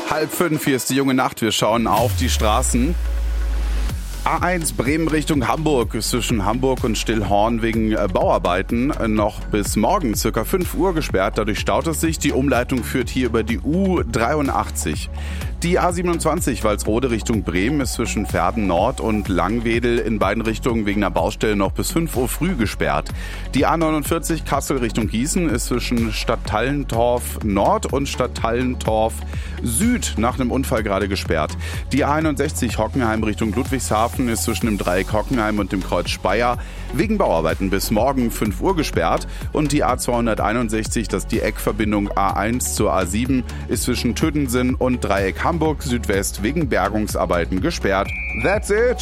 4:30, hier ist die junge Nacht. Wir schauen auf die Straßen. A1 Bremen Richtung Hamburg ist zwischen Hamburg und Stillhorn wegen Bauarbeiten noch bis morgen circa 5 Uhr gesperrt. Dadurch staut es sich. Die Umleitung führt hier über die U83. Die A27 Walsrode Richtung Bremen ist zwischen Verden Nord und Langwedel in beiden Richtungen wegen einer Baustelle noch bis 5 Uhr früh gesperrt. Die A49 Kassel Richtung Gießen ist zwischen Stadthallentorf Nord und Stadthallentorf Süd nach einem Unfall gerade gesperrt. Die A61 Hockenheim Richtung Ludwigshafen ist zwischen dem Dreieck Hockenheim und dem Kreuz Speyer wegen Bauarbeiten bis morgen 5 Uhr gesperrt. Und die A261, das ist die Eckverbindung A1 zur A7, ist zwischen Tüddensen und Dreieck Hamburg Südwest wegen Bergungsarbeiten gesperrt. That's it!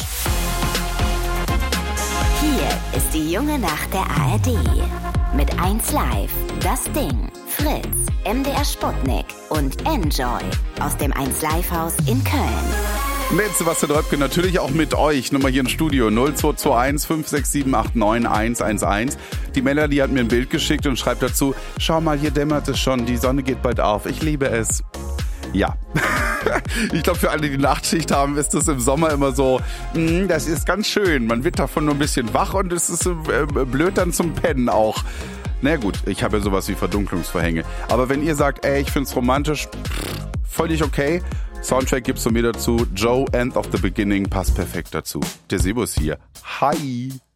Hier ist die junge Nacht der ARD. Mit 1 Live, das Ding, Fritz, MDR Sputnik und Enjoy aus dem 1 Live Haus in Köln. Mit Sebastian Röpke, natürlich auch mit euch. Nummer hier im Studio 0221 567 89 111. Die Melanie hat mir ein Bild geschickt und schreibt dazu: Schau mal, hier dämmert es schon, die Sonne geht bald auf. Ich liebe es. Ja, ich glaube, für alle, die Nachtschicht haben, ist das im Sommer immer so, das ist ganz schön. Man wird davon nur ein bisschen wach und es ist blöd dann zum Pennen auch. Na gut, ich habe ja sowas wie Verdunklungsvorhänge. Aber wenn ihr sagt, ich find's romantisch, völlig okay. Soundtrack gibt's von mir dazu. Joe, End of the Beginning, passt perfekt dazu. Der Sebus hier. Hi.